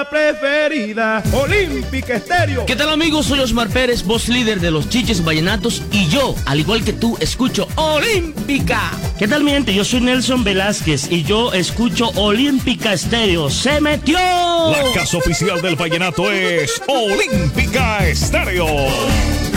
preferida, Olímpica Estéreo. ¿Qué tal, amigos? Soy Osmar Pérez, voz líder de los Chiches Vallenatos, y yo, al igual que tú, escucho Olímpica. ¿Qué tal, mi gente? Yo soy Nelson Velázquez y yo escucho Olímpica Estéreo. ¡Se metió! La casa oficial del vallenato es Olímpica Estéreo.